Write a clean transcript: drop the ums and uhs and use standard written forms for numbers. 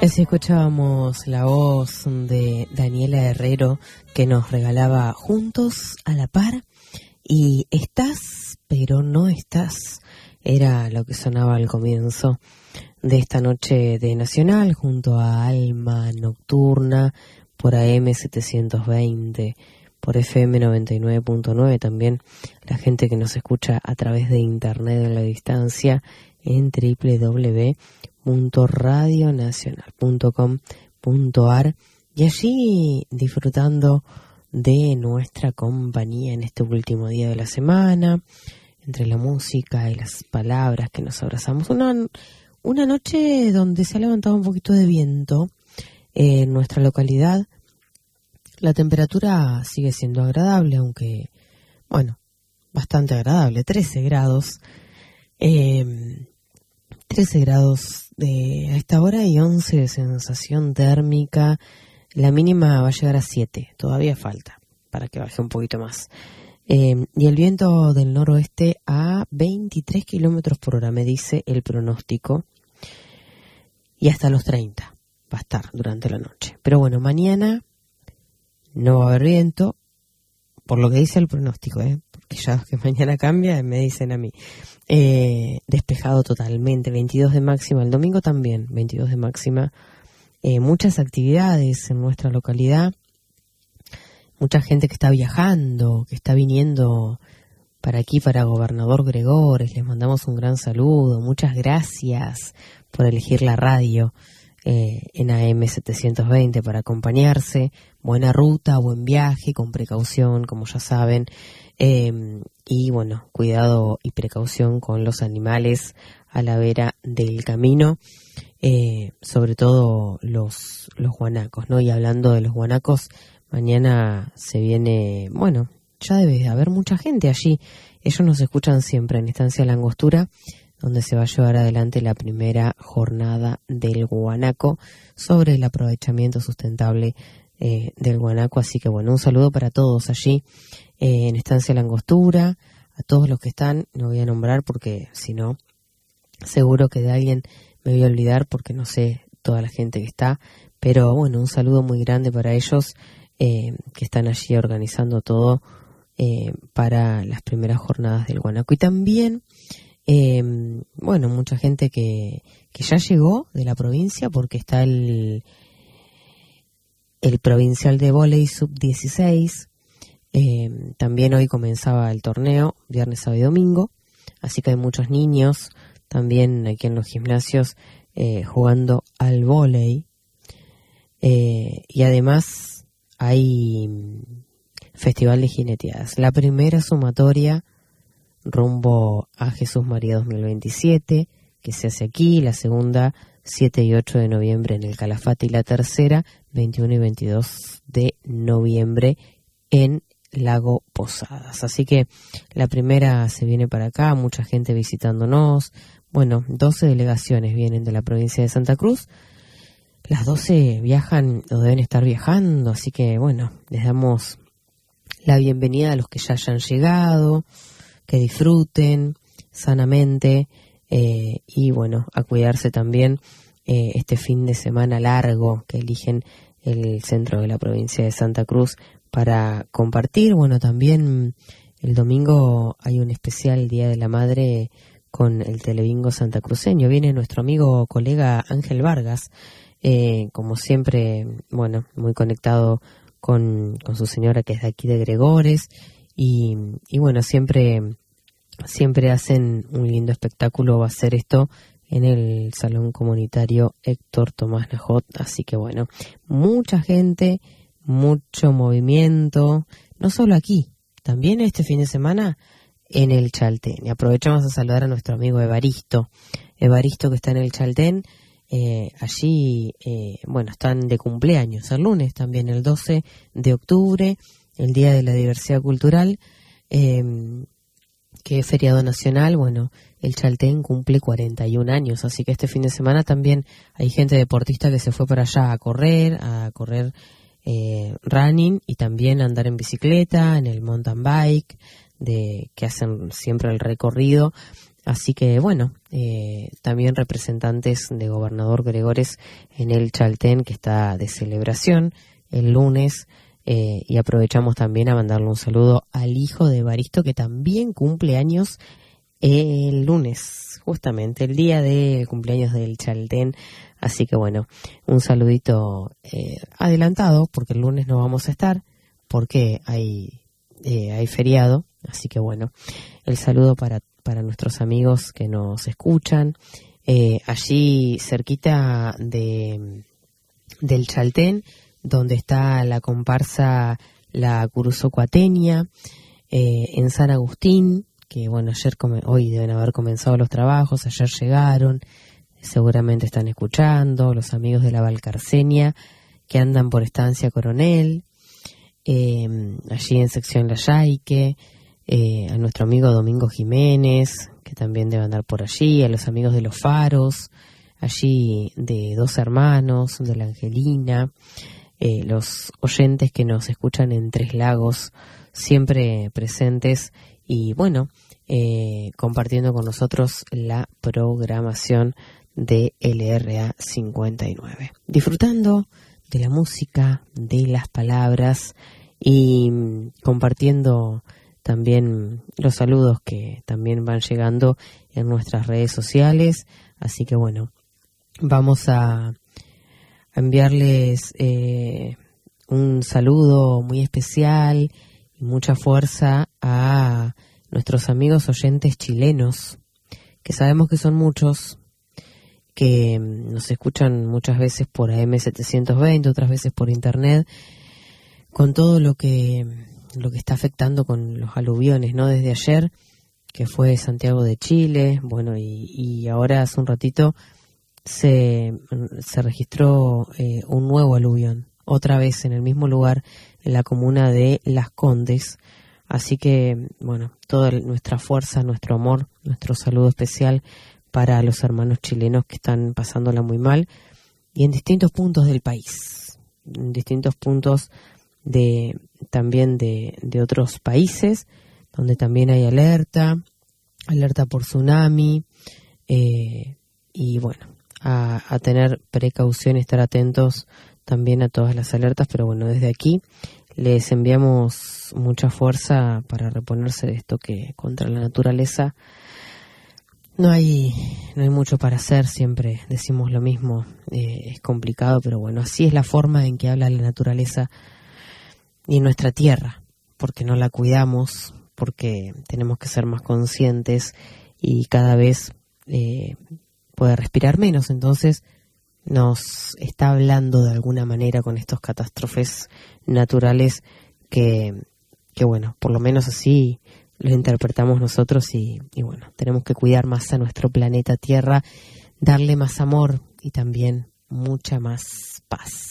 Así escuchábamos la voz de Daniela Herrero que nos regalaba Juntos a la Par y Estás, pero no estás. Era lo que sonaba al comienzo de esta noche de Nacional junto a Alma Nocturna por AM 720, por FM 99.9 también. La gente que nos escucha a través de internet en la distancia en www.radionacional.com.ar y allí disfrutando de nuestra compañía en este último día de la semana, entre la música y las palabras que nos abrazamos. Una noche donde se ha levantado un poquito de viento en nuestra localidad. La temperatura sigue siendo agradable, aunque, bueno, bastante agradable, 13 grados. 13 grados a esta hora y 11 de sensación térmica. La mínima va a llegar a 7, todavía falta para que baje un poquito más. Y el viento del noroeste a 23 kilómetros por hora, me dice el pronóstico. Y hasta los 30 va a estar durante la noche. Pero bueno, mañana no va a haber viento, por lo que dice el pronóstico, porque ya que mañana cambia, me dicen a mí. Despejado totalmente, 22 de máxima. El domingo también, 22 de máxima. Muchas actividades en nuestra localidad. Mucha gente que está viajando, que está viniendo para aquí, para Gobernador Gregores. Les mandamos un gran saludo. Muchas gracias por elegir la radio en AM 720 para acompañarse. Buena ruta, buen viaje, con precaución, como ya saben. Y bueno, cuidado y precaución con los animales a la vera del camino. Sobre todo los guanacos, ¿no? Y hablando de los guanacos, mañana se viene, bueno, ya debe de haber mucha gente allí. Ellos nos escuchan siempre en Estancia La Angostura, donde se va a llevar adelante la primera jornada del guanaco sobre el aprovechamiento sustentable del guanaco. Así que bueno, un saludo para todos allí en Estancia La Angostura, a todos los que están. No voy a nombrar porque si no, seguro que de alguien me voy a olvidar porque no sé toda la gente que está. Pero bueno, un saludo muy grande para ellos que están allí organizando todo para las primeras jornadas del guanaco. Y también, bueno, mucha gente que ya llegó de la provincia porque está el provincial de vóley sub-16. También hoy comenzaba el torneo, viernes, sábado y domingo. Así que hay muchos niños también aquí en los gimnasios jugando al vóley. Y además hay festival de jineteadas. La primera sumatoria rumbo a Jesús María 2027, que se hace aquí. La segunda, 7 y 8 de noviembre en el Calafate. Y la tercera, 21 y 22 de noviembre en Lago Posadas. Así que la primera se viene para acá, mucha gente visitándonos. Bueno, 12 delegaciones vienen de la provincia de Santa Cruz. Las 12 viajan o deben estar viajando, así que bueno, les damos la bienvenida a los que ya hayan llegado, que disfruten sanamente y bueno, a cuidarse también este fin de semana largo que eligen el centro de la provincia de Santa Cruz para compartir. Bueno, también el domingo hay un especial Día de la Madre con el Telebingo santacruceño. Viene nuestro amigo colega Ángel Vargas, como siempre, bueno, muy conectado con su señora que es de aquí de Gregores y bueno, siempre hacen un lindo espectáculo. Va a ser esto en el Salón Comunitario Héctor Tomás Najot, así que bueno, mucha gente, mucho movimiento, no solo aquí, también este fin de semana en el Chaltén. Y aprovechamos a saludar a nuestro amigo Evaristo que está en el Chaltén. Allí, bueno, están de cumpleaños el lunes también, el 12 de octubre, el Día de la Diversidad Cultural, que es feriado nacional. Bueno, el Chaltén cumple 41 años, así que este fin de semana también hay gente deportista que se fue para allá a correr running y también a andar en bicicleta, en el mountain bike, que hacen siempre el recorrido Así que bueno, también representantes de Gobernador Gregores en el Chaltén, que está de celebración el lunes, y aprovechamos también a mandarle un saludo al hijo de Evaristo, que también cumple años el lunes, justamente el día del cumpleaños del Chaltén. Así que bueno, un saludito adelantado, porque el lunes no vamos a estar, porque hay feriado. Así que bueno, el saludo para nuestros amigos que nos escuchan allí cerquita del Chaltén, donde está la comparsa La Curuzocoateña, en San Agustín, que bueno, hoy deben haber comenzado los trabajos, ayer llegaron, seguramente están escuchando, los amigos de la Valcarcenia que andan por Estancia Coronel, allí en sección La Yaique, a nuestro amigo Domingo Jiménez, que también debe andar por allí, a los amigos de Los Faros, allí de Dos Hermanos, de la Angelina, los oyentes que nos escuchan en Tres Lagos, siempre presentes y bueno, compartiendo con nosotros la programación de LRA 59. Disfrutando de la música, de las palabras y compartiendo también los saludos que también van llegando en nuestras redes sociales. Así que bueno, vamos a enviarles un saludo muy especial y mucha fuerza a nuestros amigos oyentes chilenos, que sabemos que son muchos, que nos escuchan muchas veces por AM720, otras veces por internet, con todo lo que está afectando con los aluviones, ¿no? Desde ayer, que fue Santiago de Chile, bueno, y ahora hace un ratito se registró un nuevo aluvión, otra vez en el mismo lugar, en la comuna de Las Condes. Así que, bueno, toda nuestra fuerza, nuestro amor, nuestro saludo especial para los hermanos chilenos que están pasándola muy mal, y en distintos puntos del país, en distintos puntos también de otros países, donde también hay alerta por tsunami, y bueno, a tener precaución, estar atentos también a todas las alertas. Pero bueno, desde aquí les enviamos mucha fuerza para reponerse de esto, que contra la naturaleza no hay mucho para hacer. Siempre decimos lo mismo, es complicado, pero bueno, así es la forma en que habla la naturaleza y nuestra tierra, porque no la cuidamos, porque tenemos que ser más conscientes y cada vez puede respirar menos. Entonces nos está hablando de alguna manera con estos catástrofes naturales que bueno, por lo menos así lo interpretamos nosotros, y bueno, tenemos que cuidar más a nuestro planeta Tierra, darle más amor y también mucha más paz.